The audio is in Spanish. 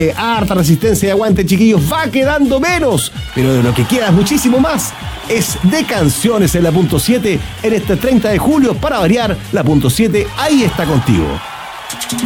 Harta resistencia y aguante, chiquillos, va quedando menos, pero de lo que queda muchísimo más es de canciones en la punto 7 en este 30 de julio. Para variar, la punto 7 ahí está contigo.